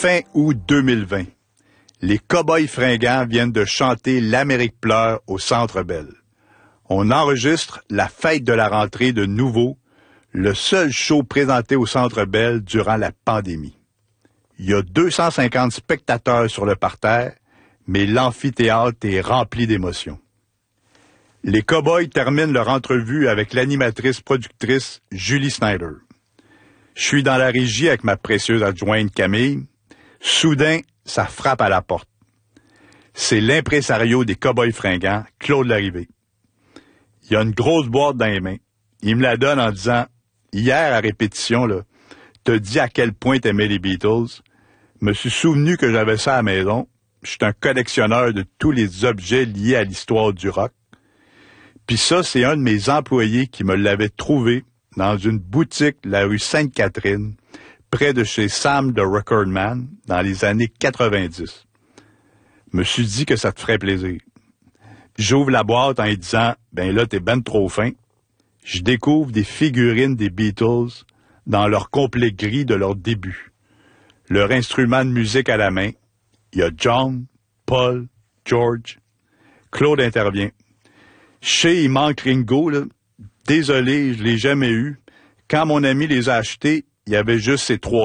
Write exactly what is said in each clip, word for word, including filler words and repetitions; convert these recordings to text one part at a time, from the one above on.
Fin août deux mille vingt. Les Cowboys fringants viennent de chanter L'Amérique pleure au Centre Bell. On enregistre la fête de la rentrée de Nouveau, le seul show présenté au Centre Bell durant la pandémie. Il y a deux cent cinquante spectateurs sur le parterre, mais l'amphithéâtre est rempli d'émotions. Les Cowboys terminent leur entrevue avec l'animatrice-productrice Julie Snyder. Je suis dans la régie avec ma précieuse adjointe Camille. Soudain, ça frappe à la porte. C'est l'impresario des Cowboys fringants, Claude Larrivée. Il a une grosse boîte dans les mains. Il me la donne en disant « Hier, à répétition, là, t'as dit à quel point t'aimais les Beatles. Me suis souvenu que j'avais ça à la maison. Je suis un collectionneur de tous les objets liés à l'histoire du rock. Puis ça, c'est un de mes employés qui me l'avait trouvé dans une boutique de la rue Sainte-Catherine, près de chez Sam the Record Man, dans les années quatre-vingt-dix. Me suis dit que ça te ferait plaisir. J'ouvre la boîte en lui disant « Ben là, t'es ben trop fin. » Je découvre des figurines des Beatles dans leur complet gris de leur début. Leur instrument de musique à la main. Il y a John, Paul, George. Claude intervient. « Je sais, il manque Ringo, là. Désolé, je l'ai jamais eu. Quand mon ami les a achetés, il y avait juste ces trois-là. »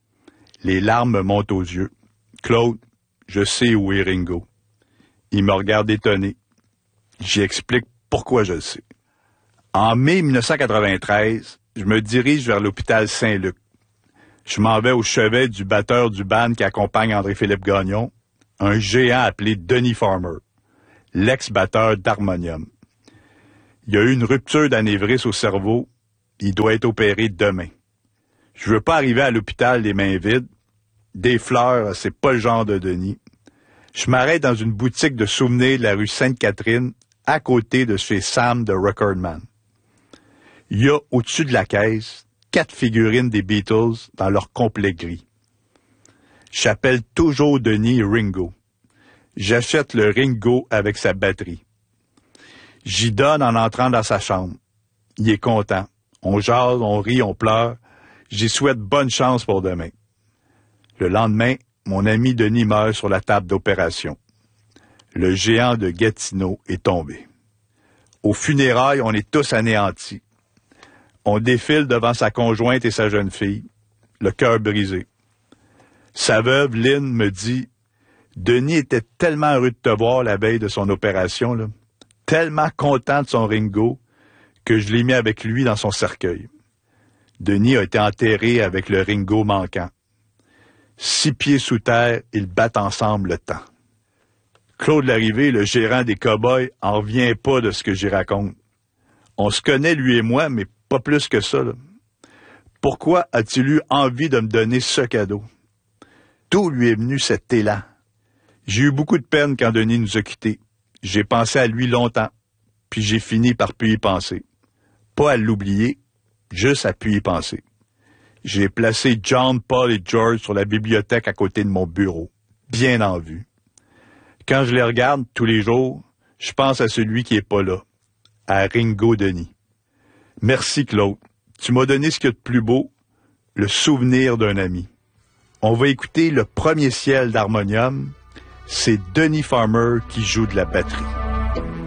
Les larmes me montent aux yeux. « Claude, je sais où est Ringo. » Il me regarde étonné. J'y explique pourquoi je le sais. En mai mille neuf cent quatre-vingt-treize, je me dirige vers l'hôpital Saint-Luc. Je m'en vais au chevet du batteur du band qui accompagne André-Philippe Gagnon, un géant appelé Denny Farmer, l'ex-batteur d'Harmonium. Il y a eu une rupture d'anévrisme au cerveau. Il doit être opéré demain. Je veux pas arriver à l'hôpital les mains vides. Des fleurs, c'est pas le genre de Denis. Je m'arrête dans une boutique de souvenirs de la rue Sainte-Catherine, à côté de chez Sam the Record Man. Il y a, au-dessus de la caisse, quatre figurines des Beatles dans leur complet gris. J'appelle toujours Denis Ringo. J'achète le Ringo avec sa batterie. J'y donne en entrant dans sa chambre. Il est content. On jase, on rit, on pleure. J'y souhaite bonne chance pour demain. Le lendemain, mon ami Denis meurt sur la table d'opération. Le géant de Gatineau est tombé. Aux funérailles, on est tous anéantis. On défile devant sa conjointe et sa jeune fille, le cœur brisé. Sa veuve, Lynn, me dit « Denis était tellement heureux de te voir la veille de son opération, là, tellement content de son Ringo, que je l'ai mis avec lui dans son cercueil. » Denis a été enterré avec le Ringo manquant. Six pieds sous terre, ils battent ensemble le temps. Claude Larrivée, le gérant des Cowboys, en revient pas de ce que j'y raconte. On se connaît, lui et moi, mais pas plus que ça, là. Pourquoi a-t-il eu envie de me donner ce cadeau? D'où lui est venu cet élan? J'ai eu beaucoup de peine quand Denis nous a quittés. J'ai pensé à lui longtemps, puis j'ai fini par plus y penser. Pas à l'oublier, juste à plus y penser. J'ai placé John, Paul et George sur la bibliothèque à côté de mon bureau, bien en vue. Quand je les regarde tous les jours, je pense à celui qui est pas là, à Ringo Denis. Merci Claude, tu m'as donné ce qu'il y a de plus beau, le souvenir d'un ami. On va écouter le premier ciel d'Harmonium, c'est Denny Farmer qui joue de la batterie.